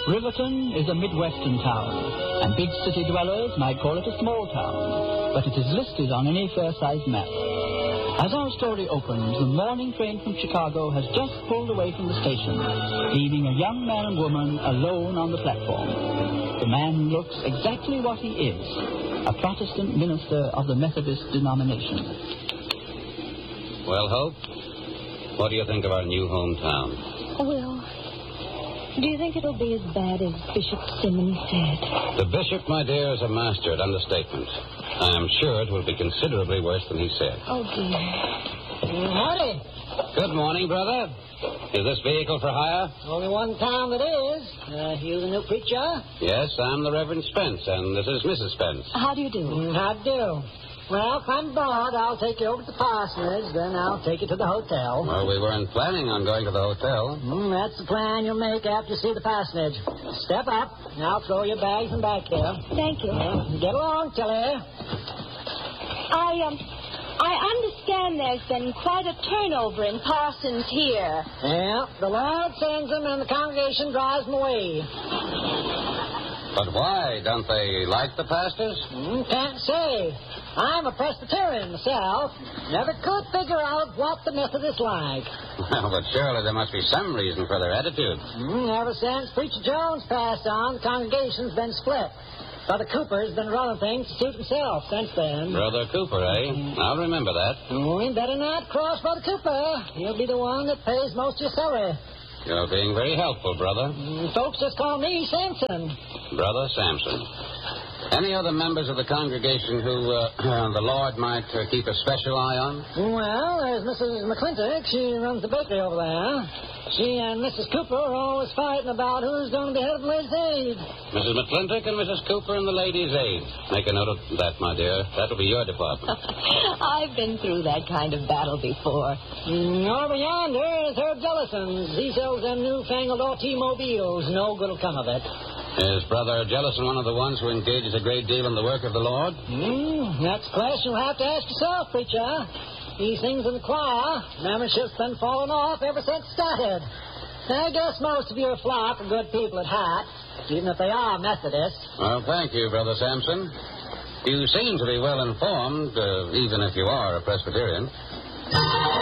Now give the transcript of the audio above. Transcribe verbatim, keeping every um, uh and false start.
Riverton is a Midwestern town, and big city dwellers might call it a small town, but it is listed on any fair-sized map. As our story opens, the morning train from Chicago has just pulled away from the station, leaving a young man and woman alone on the platform. The man looks exactly what he is, a Protestant minister of the Methodist denomination. Well, Hope, what do you think of our new hometown? Well, do you think it'll be as bad as Bishop Simmons said? The bishop, my dear, is a master at understatement. I'm sure it will be considerably worse than he said. Oh, dear. Howdy. Good morning, brother. Is this vehicle for hire? Only one town that is. Uh, you the new preacher? Yes, I'm the Reverend Spence, and this is Missus Spence. How do you do? Mm, how do? Well, if I'm bored, I'll take you over to the parsonage, then I'll take you to the hotel. Well, we weren't planning on going to the hotel. Mm, that's the plan you'll make after you see the parsonage. Step up, and I'll throw your bags in back here. Thank you. Uh, get along, Tilly. I, um, I understand there's been quite a turnover in parsons here. Yeah, the Lord sends them and the congregation drives them away. But why? Don't they like the pastors? Mm, can't say. I'm a Presbyterian myself. Never could figure out what the Methodists like. Well, but surely there must be some reason for their attitude. Mm, ever since Preacher Jones passed on, the congregation's been split. Brother Cooper's been running things to suit himself since then. Brother Cooper, eh? I'll remember that. Oh, you better not cross Brother Cooper. He'll be the one that pays most of your salary. You're being very helpful, brother. Mm, folks just call me Samson. Brother Samson. Any other members of the congregation who uh, the Lord might uh, keep a special eye on? Well, there's Missus McClintock. She runs the bakery over there. She and Missus Cooper are always fighting about who's going to be head of the ladies' aid. Missus McClintock and Missus Cooper and the ladies' aid. Make a note of that, my dear. That'll be your department. I've been through that kind of battle before. Mm, over yonder is Herb Jellison's. He sells them newfangled automobiles. No good will come of it. Is Brother Jellison one of the ones who engages a great deal in the work of the Lord? Mm, that's a question you'll have to ask yourself, preacher. He sings in the choir. Membership's been falling off ever since it started. I guess most of your flock are good people at heart, even if they are Methodists. Well, thank you, Brother Samson. You seem to be well informed, uh, even if you are a Presbyterian.